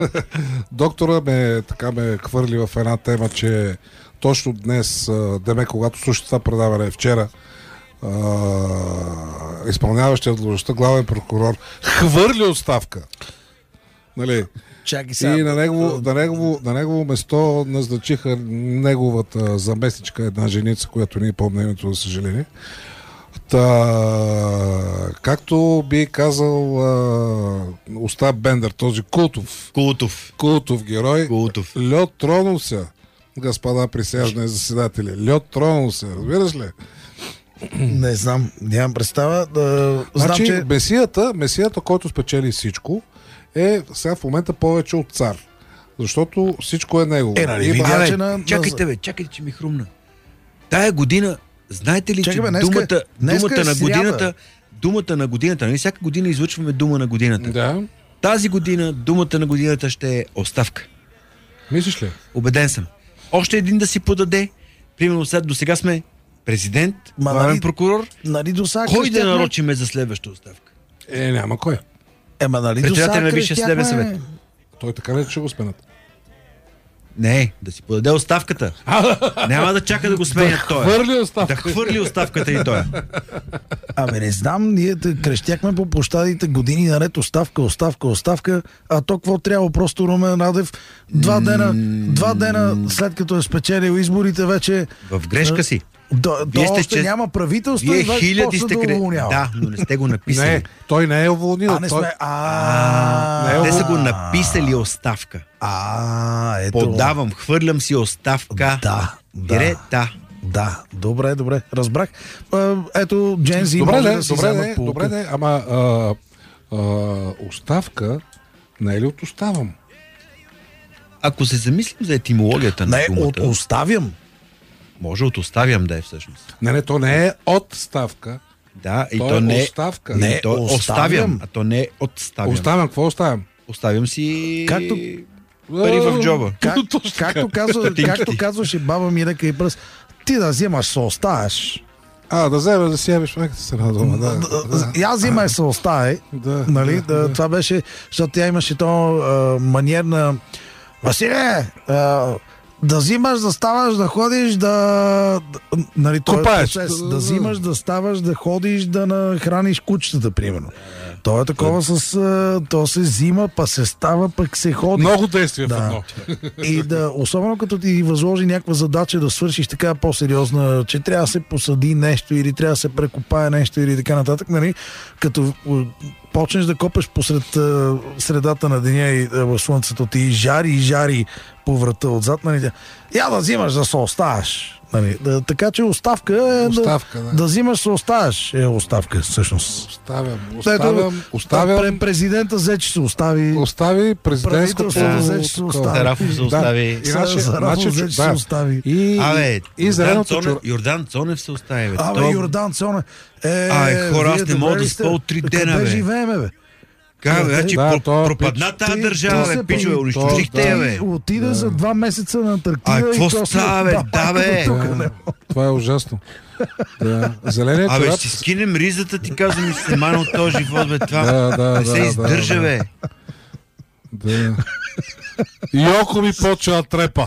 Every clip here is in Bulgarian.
Доктора ме хвърли в една тема, че точно днес, деме, когато слушате това предаване вчера, изпълняващия длъжността главен прокурор хвърли оставка. Нали? Чакай сега. И на негово место назначиха неговата заместничка, една женица, която не помня името, за съжаление. Както би казал Остап Бендер, този култов герой, лед тронул се, господа присяжни заседатели. Лед тронул се, разбираш ли? Не знам, нямам представа. Значи, че месията, който спечели всичко, е сега в момента повече от цар. Защото всичко е негово. Чакайте, че ми хрумна. Тая година, знаете ли, че думата на годината, нали всяка година излъчваме дума на годината. Да. Тази година думата на годината ще е оставка. Мислиш ли? Убеден съм. Още един да си подаде. Примерно до сега сме президент, главен прокурор. Кой да нарочиме за следваща оставка? Няма кой. Председателя на Висшия съдебен съвет. Той така ли ще го сменят? Не, да си подаде оставката. Няма да чака да го сменят той. Да хвърли оставката и той. Не знам, ние крещяхме по площадите години наред оставка, а то какво трябва? Просто Румен Радев два дена след като е спечелил изборите вече... В грешка си. Още няма правителство и хиляди сте уволнява. Да, но не сте го написали. Не, той не е уволнил. Те са го написали оставка. Ето. Подавам, хвърлям си оставка. Да, добре, разбрах. Ето, Джензи. Добре, ама оставка не е ли от оставам? Ако се замислим за етимологията на думата... от оставям. Може от оставям да е всъщност. Не, то не е отставка. Да, и то не е оставка. Не, то оставям, а то не е отставям. Оставям, какво оставям? Оставям си... Както... пари в джоба. Както казваше баба ми, ръка и пръст, ти да вземаш се оставяш. Да вземеш да си ябиш майката се на дома. Аз взимай се оставя. Нали? Това беше, защото тя имаше то маниер на Василе, да взимаш, да ставаш, да ходиш, нали, копаеш. Да взимаш, да ставаш, да ходиш, да нахраниш кучетата, примерно. То е такова то се взима, па се става, пък се ходи. Много действия в едно. И особено като ти възложи някаква задача да свършиш така по-сериозна, че трябва да се посади нещо или трябва да се прекопае нещо или така нататък, нали, като почнеш да копаш посред средата на деня и в слънцето ти жари по врата отзад, нали, я да взимаш да се оставаш. Нали, така че оставка е да взимаш се оставаш. Оставка всъщност. Оставям. Президента взе, че се остави. Остави президентското. Зарафов се остави. Зарафов взе, че се остави. Йордан Цонев се остави. Йордан Цонев. Хора, аз не мога да спа от 3 дена, бе. Живееме, бе. Пропадна тази държава, бе, пичове, унищожихте, бе. Отида за 2 месеца на Антарктида. Какво става, бе? Да, бе. Това е ужасно. Зеленият чорап... ще скинем ризата, ти казвам, и се мана от този живот, бе. Това не се издържа, бе. И око ми почва трепа.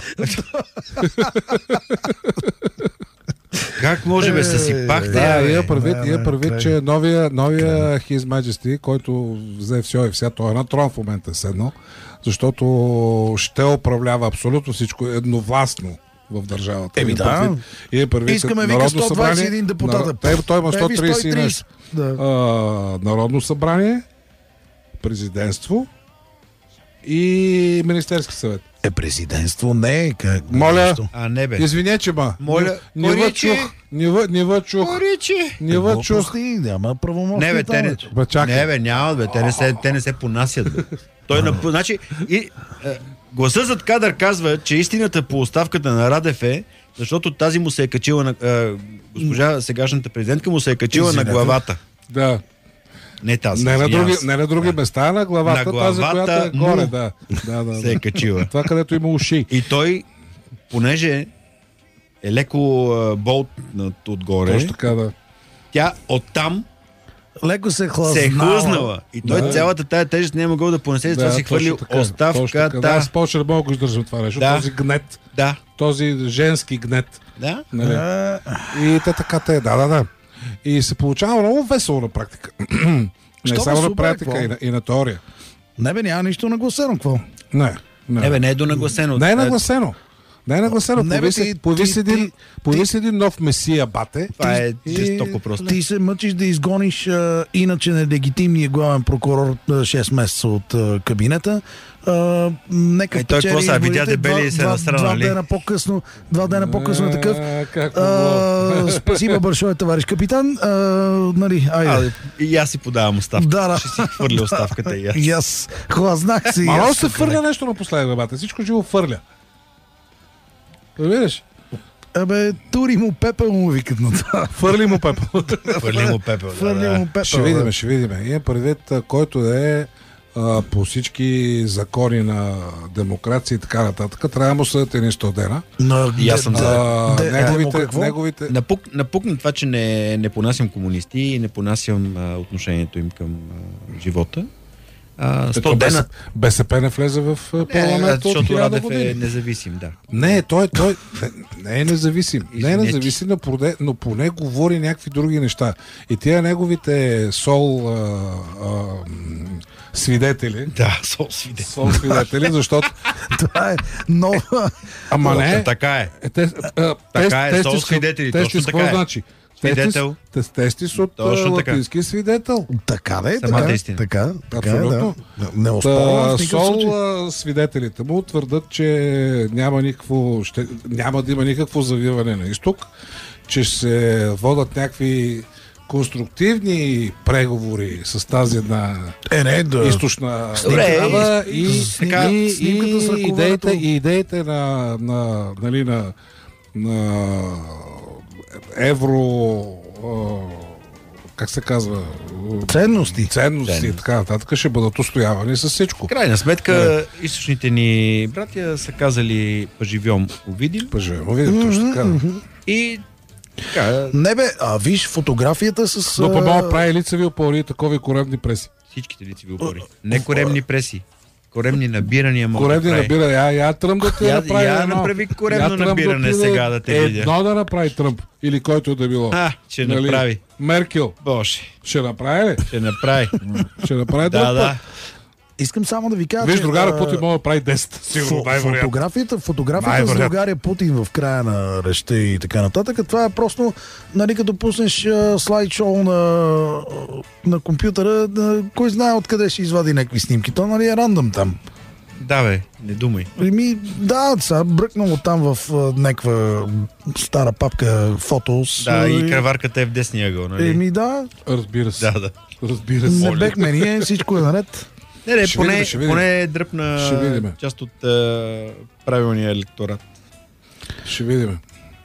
Как може, бе, съсипахте? Има предвид, че новия His Majesty, който взе все и вся, той е на трон в момента седнал, защото ще управлява абсолютно всичко едновластно в държавата. Искаме вика 121 депутата. Той има 130. Народно събрание, президентство и Министерски съвет. Президентство не е. Моля, не бе. Извиня, че моля, не въчух. Няма правомощие. Не бе, няма, бе. Те не се понасят, бе. Значи, гласът зад кадър казва, че истината по оставката на Радев е, защото тази му се е качила на... госпожа сегашната президентка му се е качила на главата. Да. Не тази. Не на други места, на главата, тази, която е горе. Да. Се е качила. Това, където има уши. И той, понеже е леко болт отгоре, точно така, да. Тя оттам Леко се се е хлъзнала. И той цялата тая тежест не е могъл да понесе, затова си хвърли оставката. Да, аз повече не мога да го издържам това нещо. Този гнет. Да. Този женски гнет. Да. Нали? И така те. Да. И се получава много весело на практика. Не само на практика, и на теория. Не бе, няма нищо нагласено, какво? Не. Не е донагласено. Не е нагласено. Появи се един нов месия, бате. Това е жестоко просто. Ти се мъчиш да изгониш иначе нелегитимния главен прокурор 6 месеца от кабинета. Нека той какво са, видя дебели и се насрана, два дена по-късно е такъв. Спасибо большое, товарищ капитан. Нали, айде. И аз си подавам оставка. Ще си хвърля оставката и аз. И аз хлазнах си. Мало се фърля нещо напоследък, бате. Всичко живо фърля. Разбираш? Тури му пепел му викат на това. Фърли му пепел. Ще видим. Имам предвид, който е по всички закони на демокрация и така нататък. Трябва да му съдят едни 100 дена. И аз съм за. Неговите... Напукна това, че не понасям комунисти и не понасям отношението им към живота. 100 дена. БСП не влезе в парламент. Защото Радев е независим, да. Не, той не е независим. Не е независим, но поне говори някакви други неща. И тия неговите свидетели. Да, свидетели, защото това е нова. Ама не. Така е. Така е, свидетели. Точно така е. Значи? Свидетел. Тестис от латински свидетел. Така да е. Самата истина. Така. Абсолютно. Не оспорвам в никакъв случай. Свидетелите му твърдат, че няма да има никакво завиване на изток, че се водят някакви конструктивни преговори с тази една източна държава и идеите на евро, как се казва? Ценности и така нататък ще бъдат устоявани с всичко. Крайна сметка, източните ни братя са казали поживем, увидим. Точно така. И не бе, виж фотографията с... Но по-малко прави лицеви опори и такови коремни преси. Всичките лицеви опори. Не коремни преси. Коремни набирания могат да прави. Коремни набирания. Я Тръмп да те направи едно. Я направи коремно набиране сега да те видя. Едно да направи Тръмп. Или който да било. Ще направи. Меркел. Боже. Ще направи ли? Ще направи. Ще направи да. Искам само да ви кажа, виж, другара Путин може да прави 10. Сигурно, фотографията с другаря Путин в края на речта и така нататък, това е просто, нали, като пуснеш слайд-шоу на компютъра, кой знае откъде ще извади някакви снимки. То, нали, е рандъм там. Да, бе, не думай. Да, сега бръкнало там в някаква стара папка фотос. Да, и кръварката е в десния ъгъл, нали? Да. Разбира се. Да. Разбира се. Не бехме ние, всичко е наред. Не, поне дръпна част от правилния електорат. Ще видим.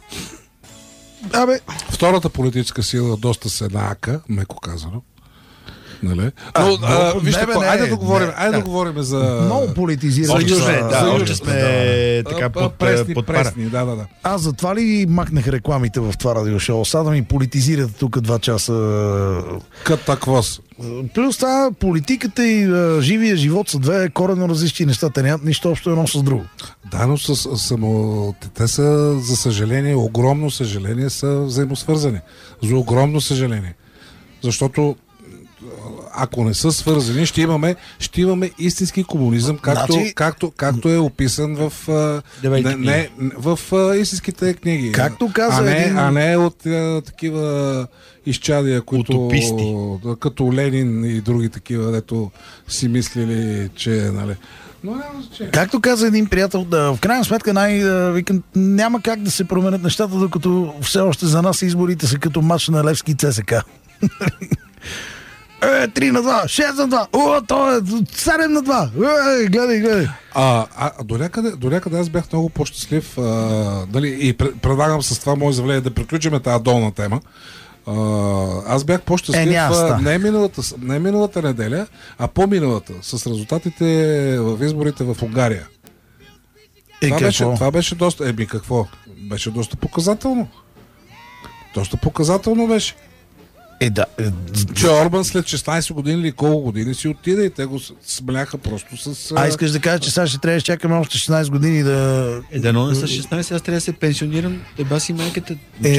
Втората политическа сила доста се наака, меко казано. Нали? Вижте, айде да говорим за... Много политизиране. Още сме така под пара. Да. Аз затова ли махнах рекламите в това радиошоу? Сега да ми политизирате тук 2 часа. Катаквос. Плюс това политиката и живия живот са две коренно различни неща. Те нямат нищо общо едно с друго. Да, но те са, за съжаление, огромно съжаление, са взаимосвързани. За огромно съжаление. Защото ако не са свързани, ще имаме истински комунизъм, както е описан в истинските книги. Както каза а не от такива изчадия, които като Ленин и други такива, дето си мислили, че нали. Както каза един приятел, в крайна сметка няма как да се променят нещата, докато все още за нас изборите са като мач на Левски ЦСК. 3-2, 6-2, то е 7-2. Гледай. До някъде аз бях много по-щастлив, и предлагам с това мое изявление да приключим тази долна тема. Аз бях по-щастлив не миналата неделя, а по-миналата, с резултатите в изборите в Унгария. Това беше доста... какво? Беше доста показателно. Доста показателно беше. Да. Че Орбан след 16 години или колко години си отиде и те го смляха просто с... Искаш да кажеш, че сега ще трябва да чакаме още 16 години да... Но не са 16, аз трябва да се пенсионирам, деба си майката.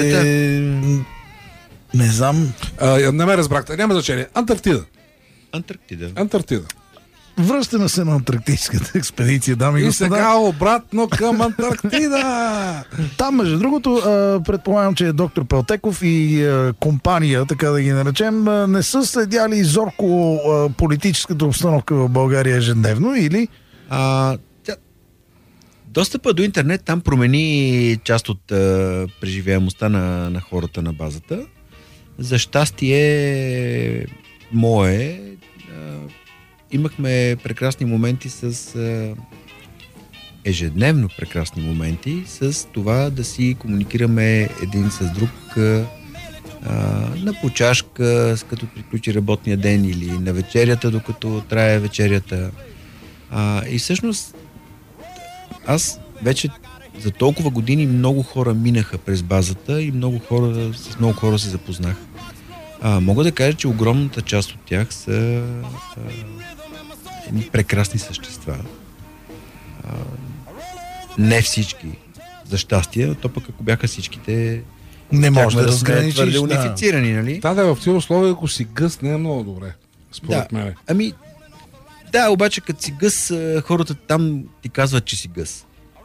Не знам. Не ме разбрахте, няма значение. Антарктида. Връщаме се на антарктическата експедиция, дами и господа. И сега обратно към Антарктида. Там, между другото, предполагам, че доктор Пелтеков и компания, така да ги наречем, не са следяли зорко политическата обстановка в България ежедневно, или? Достъпа до интернет там промени част от преживяемостта на хората на базата. За щастие мое, имахме прекрасни моменти ежедневно прекрасни моменти с това да си комуникираме един с друг на почашка, като приключи работния ден или на вечерята, докато трае вечерята. И всъщност аз вече за толкова години много хора минаха през базата и с много хора се запознах. Мога да кажа, че огромната част от тях са прекрасни същества. Не всички, за щастие, то пък ако бяха всичките, не може да разграничиш. Твърде унифицирани, нали? Да, в тези условия, ако си гъс, не е много добре. Според мен. Да, обаче като си гъс, хората там ти казват, че си гъс.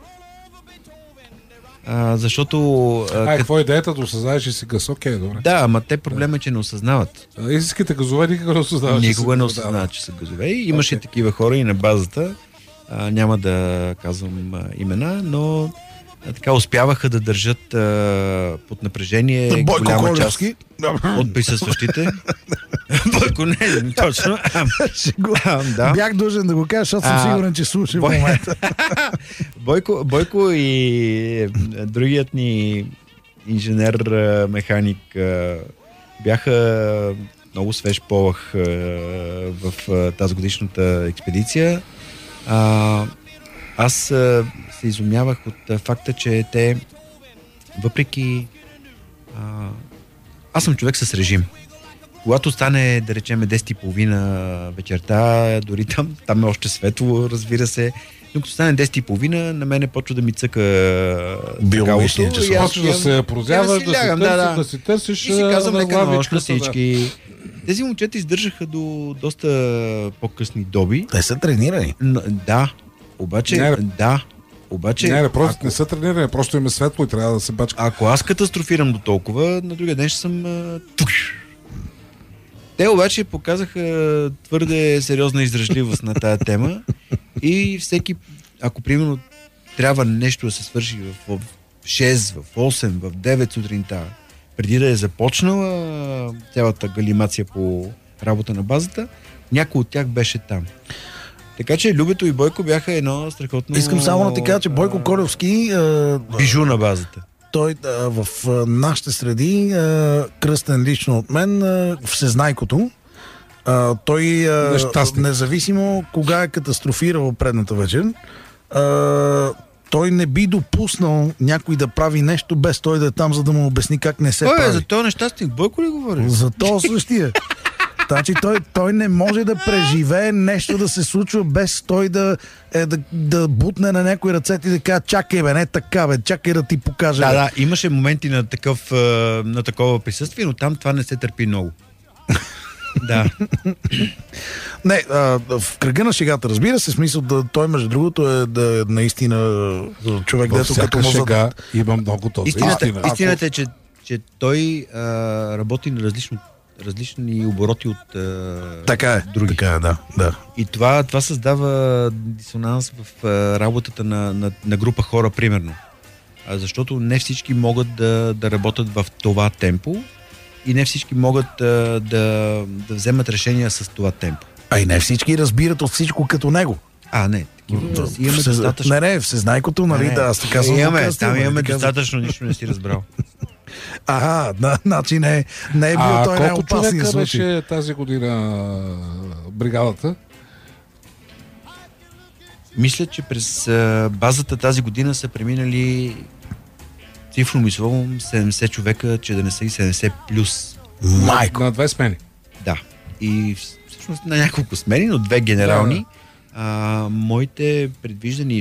Защото... какво е идеята да осъзнаеш, че си гъс? Окей, добре. Да, ама те проблема е, че не осъзнават. Истинските газове никога не осъзнават. Никога не осъзнават, че са газове. Имаше такива хора и на базата. Няма да казвам имена, но така успяваха да държат под напрежение голяма част от присъстващите. Бойко не, точно. Да. Бях дължен да го кажа, защото съм сигурен, че слуша в момента. Бойко и другият ни инженер-механик бяха много свеж полъх в тази годишната експедиция. Аз се изумявах от факта, че те въпреки... Аз съм човек с режим. Когато стане, да речем, 10:30 вечерта, дори там е още светло, разбира се, но като стане 10:30, на мене почва да ми цъка биологичния час. Почва да се прозяваш, да си търсиш. И си казвам, нека нощ на всички. Тези момчета издържаха до доста по-късни доби. Те са тренирани. Да, обаче... Не, просто не са тренирани, просто им е светло и трябва да се бачка. Ако аз катастрофирам до толкова, на другия ден ще съм... Те обаче показаха твърде сериозна издръжливост на тая тема и всеки, ако примерно трябва нещо да се свърши в 6, в 8, в 9 сутринта, преди да е започнала цялата галимация по работа на базата, някой от тях беше там. Така че Любето и Бойко бяха едно страхотно... Искам само да ти кажа, че Бойко Колевски... бижу на базата. Той в нашите среди, кръстен лично от мен, всезнайкото, той независимо кога е катастрофирал предната вечер, той не би допуснал някой да прави нещо без той да е там, за да му обясни как не се прави. За този нещастник Бойко ли говори? За този същия. Значи той не може да преживее нещо да се случва без той да бутне на някой ръцете и да каже: чакай бе, не така бе, чакай да ти покажа. Да, имаше моменти на такова присъствие, но там това не се търпи много. Да. Не, в кръга на шегата, разбира се, смисъл той между другото е да е наистина човек, дето като му шега има много този. Истината е, че той работи на различни обороти от други. Така е, да. И това създава дисонанс в работата на група хора, примерно. Защото не всички могат да работят в това темпо и не всички могат да вземат решения с това темпо. А и не всички разбират от всичко като него. Не. Имаме достатъчно. Не, всезнайкото, нали, да, аз така съм. Имаме достатъчно, нищо не си разбрал. Значи не е бил той най-опасният случай. Беше тази година бригадата? Мисля, че през базата тази година са преминали цифром и словом 70 човека, че да не са и 70 плюс. Майко! На 2 смени. Да. И всъщност на няколко смени, но 2 генерални. Моите предвиждани